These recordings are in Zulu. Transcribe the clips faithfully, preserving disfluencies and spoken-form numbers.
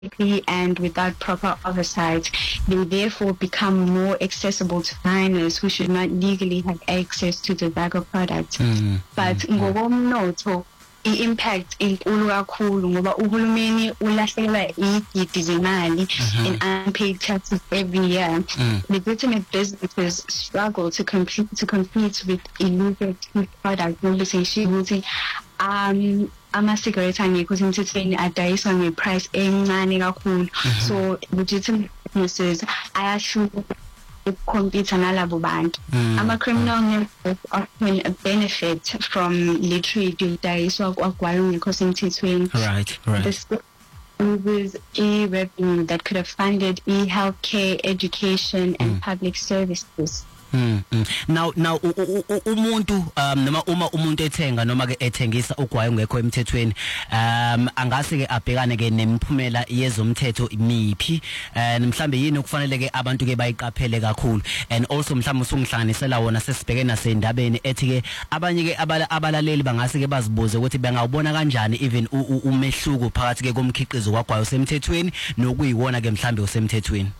and without proper oversight, they therefore become more accessible to minors who should not legally have access to tobacco products. Mm-hmm. But ngokomnotho i-impact inkulu kakhulu ngoba uhulumeni ulahlekelwa igidi zemali in unpaid taxes every year. Mm. Legitimate businesses struggle to compete to compete with illegal products. Nokuthi ukuthi um ama-cigarettes angekho semthethweni adayiswa nge-price encane kakhulu. So legitimate businesses ayashuka compete nalabo bantu. Ama-criminal networks often benefit from literally dayiswa kwagwayo ngekho semthethweni. Right, right. This loses e-revenue that could have funded e-healthcare, education, and Mm. public services. Mm, mm. Now now u- u- u- umuntu um noma uma umuntu ethenga noma ke ethengisa ugwayo ngekho emthethweni um angase ke abhekane ke nemiphumela yezomthetho imiphi and mhlambe yini okufanele ke abantu ke bayiqaphele kakhulu and also mhlambe usungihlanganisela wona sesibheke nasendabeni ethi ke abanye ke abala- abalaleli bangase ke bazibuze ukuthi bengawubona kanjani even u- u- umehluko phakathi ke komkhiqizo kwagwayo semthethweni nokuyiwona ke mhlambe usemthethweni.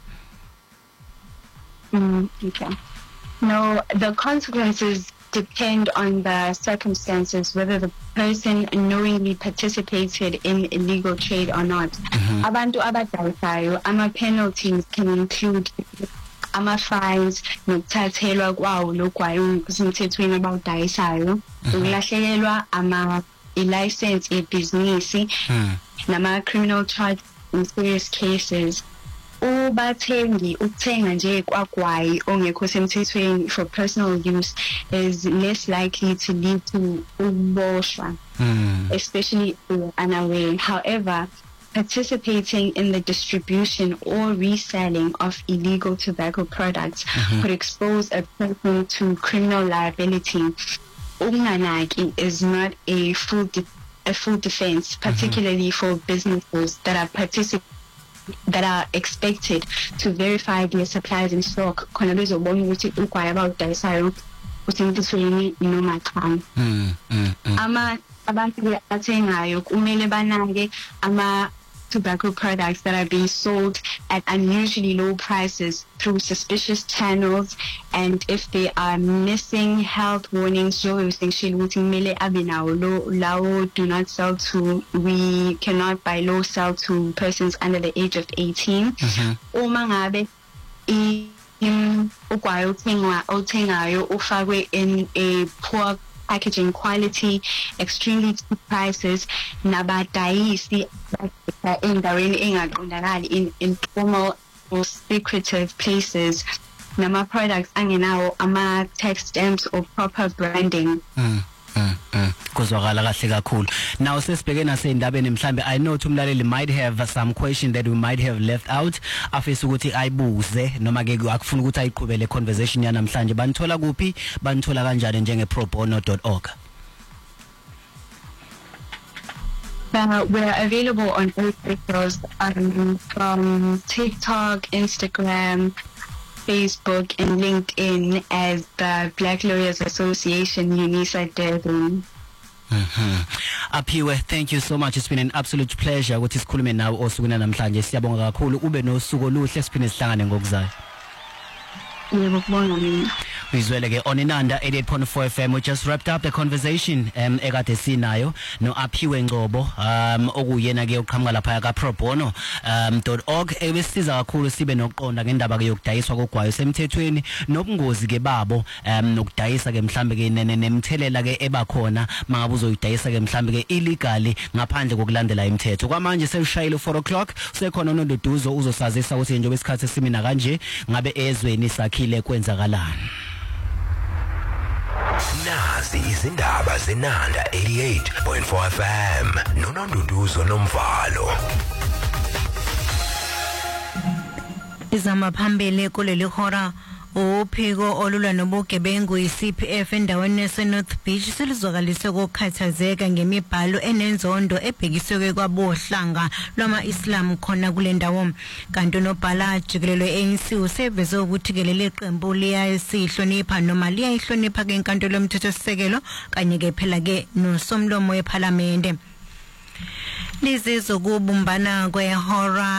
Mm, okay. No, the consequences depend on the circumstances, whether the person knowingly participated in illegal trade or not. Abantu abadayisayo, ama penalties can include ama fines, nokuthathelwa kwawo lokwayo kusemthethweni abawudayisayo, ukulahlekelwa ama license ebhizinisi, nama criminal charges in serious cases. Ubathengi ukuthenga nje kwagwayi ongekho semthethweni for personal use is less likely to lead to ukuboshwa, especially if unaware. However, participating in the distribution or reselling of illegal tobacco products could expose a person to criminal liability. Ukunganaki is not a full de- a full defense, particularly for businesses that are participating that are expected to verify their supplies in stock. Khona bezobona ukuthi ugwayi abawudayisayo usemthethweni noma cha. Mm, mm, mm. Ama abantu ke athengayo kumele banake ama tobacco products that are being sold at unusually low prices through suspicious channels, and if they are missing health warnings, do not sell to, we cannot buy low sell to persons under the age of eighteen. Uma ngabe i ugwayo othengayo ufakwe in a poor packaging quality, extremely cheap prices, nabadayisi endaweni engaqondakali in informal or secretive places, nama products angenawo ama tax stamps or proper branding. Mm. Mm, mm. Kuzwakala kahle kakhulu. Now sesibheke nasendabeni mhlambe I know umlaleli might have some question that we might have left out afisa ukuthi ayibuze noma ke akufuna ukuthi ayiqhubele conversation yanamhlanje. Banithola kuphi? Banithola kanjani njenge pro bono dot org? Uh, we're available on all socials, um, from TikTok, Instagram, Facebook, and LinkedIn as the Black Lawyers Association UNISA Durban. Mm-hmm. Aphiwe, thank you so much. It's been an absolute pleasure ukuthi sikhulume nawe osukwini namhlanje. Siyabonga kakhulu. Ube nosuku oluhle siphinde sihlangane ngokuzayo. Yebo kubonga mina. Wizwele ke on Inanda eighty-eight point four F M. We just wrapped up the conversation um ekade sinayo no Aphiwe Ngcobo um okuyena ke uqhamuka lapha ka pro bono um .org ebesiza kakhulu sibe noqonda ngendaba ke yokudayiswa kogwayo semthethweni nobungozi ke babo um nokudayisa ke mhlambe ke nemthelela ke ebakhona mangabe uzoyidayisa ke mhlambe ke illegally ngaphandle kokulandela imithetho. Kwamanje seshayile four o'clock sekhona noNduduzo uzosazisa ukuthi njengoba isikhathi simina kanje ngabe ezweni sakhile kwenzakalani. Nazi izindaba zenanda eighty-eight point four F M noNduduzo nomvalo. Izama phambili kuleli hora uphiko olulwa nobugebengu i-C P F endaweni yaseNorth Beach selizwakalise kokhathazeka ngemibhalo enenzondo ebhekiswe kwabohlanga lwama-Islam khona kule ndawo. Kanti unobhala jikelelo A N C useveze ukuthi ke leli qembu liyasihlonipha noma liyayihlonipha ke inkantolo yomthethosisekelo kanye ke phela ke nosomlomo weParliament. Lizizokubumbana kwehora